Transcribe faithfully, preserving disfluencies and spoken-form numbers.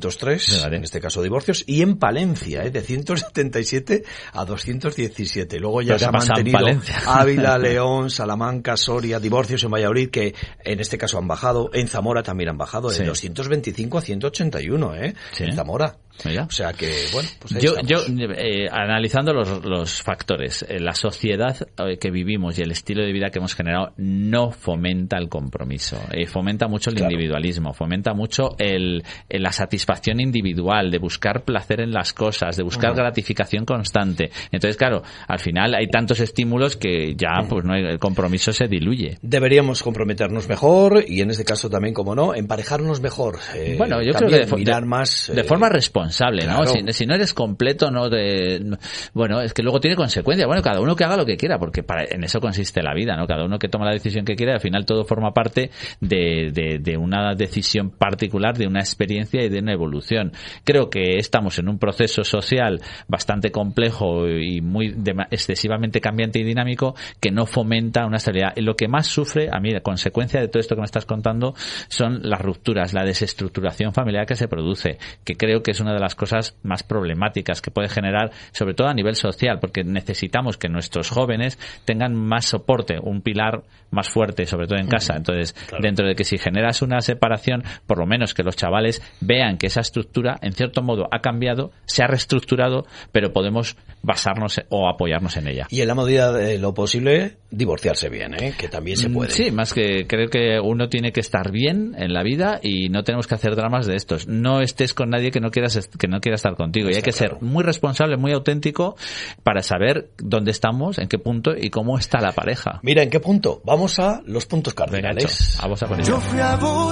doscientos tres, vale. en este caso divorcios, y en Palencia, ¿eh? de ciento setenta y siete a doscientos diecisiete. Luego ya se ha mantenido Ávila, León, Salamanca, Soria, divorcios en Valladolid, que en este caso han bajado, en Zamora también han bajado, de sí. doscientos veinticinco a ciento ochenta y uno, ¿eh? Sí. En Zamora. Mira. O sea que, bueno, pues ahí yo, estamos. yo eh, analizando los, los factores, eh, la sociedad eh, que vivimos y el estilo de vida que hemos generado no fomenta el compromiso, eh, fomenta mucho el claro. individualismo, fomenta mucho el, el, la satisfacción individual, de buscar placer en las cosas, de buscar uh-huh. gratificación constante. Entonces, claro, al final hay tantos estímulos que ya uh-huh. pues no hay, el compromiso se diluye. Deberíamos comprometernos mejor y en este caso también, como no, emparejarnos mejor. Eh, bueno, yo creo que de, mirar de, más, de eh, forma responsable. Responsable, ¿no? Claro. Si, si no eres completo, no de, no, bueno, es que luego tiene consecuencias. Bueno, cada uno que haga lo que quiera, porque para, en eso consiste la vida, ¿no? Cada uno que toma la decisión que quiera, al final todo forma parte de, de, de una decisión particular, de una experiencia y de una evolución. Creo que estamos en un proceso social bastante complejo y muy de, excesivamente cambiante y dinámico que no fomenta una estabilidad. Y lo que más sufre, a mí, la consecuencia de todo esto que me estás contando, son las rupturas, la desestructuración familiar que se produce, que creo que es una de las cosas más problemáticas que puede generar, sobre todo a nivel social, porque necesitamos que nuestros jóvenes tengan más soporte, un pilar más fuerte, sobre todo en casa. Entonces, claro. dentro de que si generas una separación, por lo menos que los chavales vean que esa estructura, en cierto modo, ha cambiado, se ha reestructurado, pero podemos basarnos o apoyarnos en ella. Y en la medida de lo posible, divorciarse bien, ¿eh? Que también se puede. Sí, más que creo que uno tiene que estar bien en la vida y no tenemos que hacer dramas de estos. No estés con nadie que no quieras que no quiera estar contigo. Y hay que ser muy responsable, muy auténtico para saber dónde estamos, en qué punto y cómo está la pareja. Mira, ¿en qué punto? Vamos a los puntos cardinales. Venga, vamos a poner.